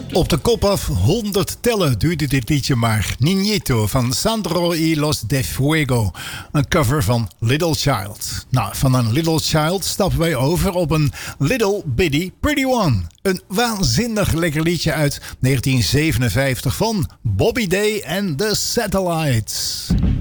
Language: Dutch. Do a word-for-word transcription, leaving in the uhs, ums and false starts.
Op de kop af honderd tellen duurde dit liedje maar. Niñito van Sandro y los de Fuego. Een cover van Little Child. Nou, van een Little Child stappen wij over op een Little Bitty Pretty One. Een waanzinnig lekker liedje uit negentien zevenenvijftig van Bobby Day and the Satellites.